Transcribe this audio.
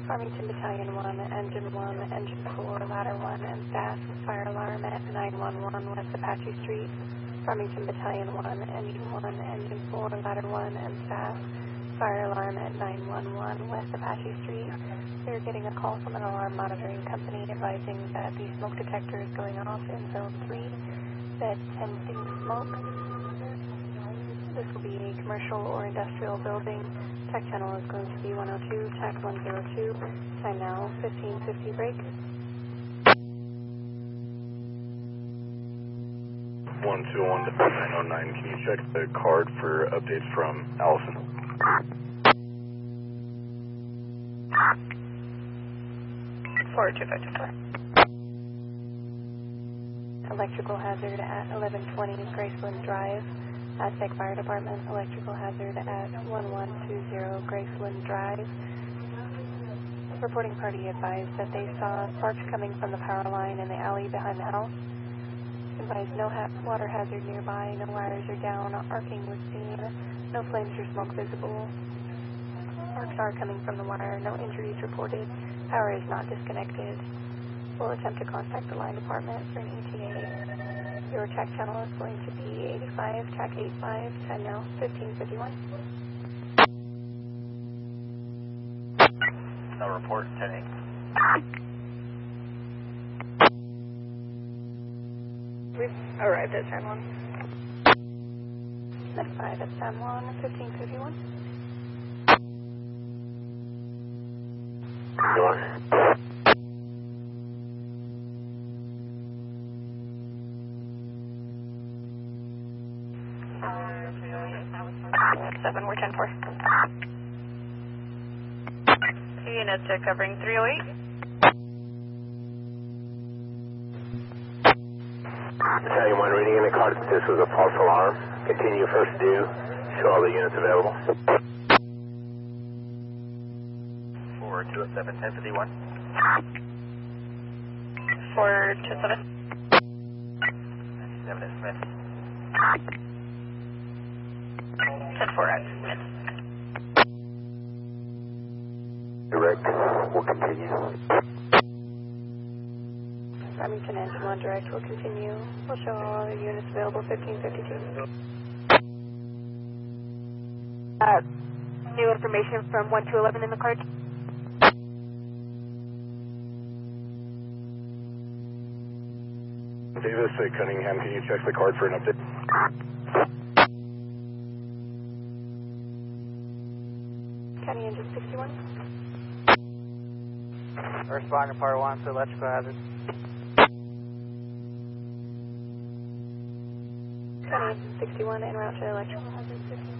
Farmington Battalion 1, Engine 1, Engine 4, Ladder 1, and staff, fire alarm at 911 West Apache Street. Farmington Battalion 1, Engine 1, Engine 4, Ladder 1, and staff, fire alarm at 911 West Apache Street. We are getting a call from an alarm monitoring company advising that the smoke detector is going off in Zone 3, that sensing smoke. This will be a commercial or industrial building. Tech channel is going to be 102, TAC 102. Time now, 1550 break. 121 to 909. Can you check the card for updates from Allison? Forward 2524. Electrical hazard at 1120 Graceland Drive. Aztec Fire Department, electrical hazard at 1120 Graceland Drive. Reporting party advised that they saw sparks coming from the power line in the alley behind the house. Advised no water hazard nearby, no wires are down, arcing was seen, no flames or smoke visible. Sparks are coming from the wire, no injuries reported, power is not disconnected. We'll attempt to contact the line department for an ETA. Your TAC channel is going to be 85, TAC 85, time now, 1551. No report, 10-8. We've arrived at San Juan. 5 at San Juan, 1551. Sure. 7, we're 10-4. Units are covering 308. Battalion 1 reading in the card that this was a false alarm. Continue first due. Show all the units available. 427, 1051. 427. 97 is Smith. 10-4 at Smith. Direct, we'll continue. Farmington Engine 1 direct will continue. We'll show all other units available, 1552. New information from 1211 in the card. Davis at Cunningham, can you check the card for an update? County Engine 61. Responding Part 1 to electrical hazard. County Engine 61 en route to electrical hazard 15.